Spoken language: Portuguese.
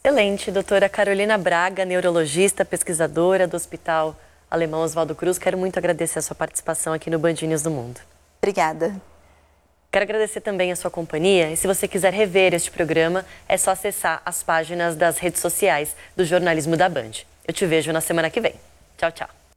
Excelente, doutora Carolina Braga, neurologista, pesquisadora do Hospital Alemão Oswaldo Cruz. Quero muito agradecer a sua participação aqui no Band News do Mundo. Obrigada. Quero agradecer também a sua companhia e se você quiser rever este programa, é só acessar as páginas das redes sociais do Jornalismo da Band. Eu te vejo na semana que vem. Tchau, tchau.